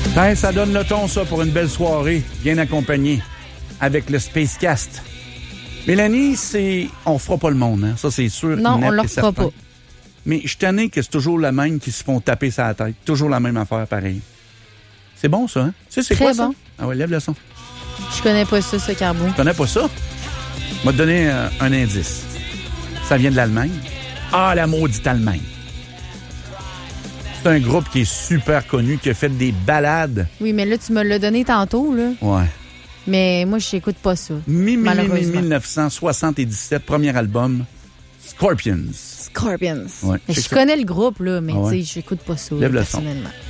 Ben, ça donne le ton, ça, pour une belle soirée, bien accompagnée, avec le Spacecast. Mélanie, on fera pas le monde, hein? Ça, c'est sûr. Non, on le fera pas. Mais je suis tanné que c'est toujours la même qui se font taper sur la tête. Toujours la même affaire, pareil. C'est bon, ça, hein? Tu sais, c'est très quoi, bon. Ça? Ah ouais, lève le son. Je connais pas ça, ce carbo. Tu connais pas ça? Je vais te donner un indice. Ça vient de l'Allemagne. Ah, la maudite Allemagne. C'est un groupe qui est super connu, qui a fait des ballades. Oui, mais là, tu me l'as donné tantôt, là. Ouais. Mais moi, je n'écoute pas ça. Malheureusement. 1977, premier album, Scorpions. Scorpions. Ouais. Je connais le groupe, là, mais ah ouais. tu sais, j'écoute pas ça, lève le son. personnellement.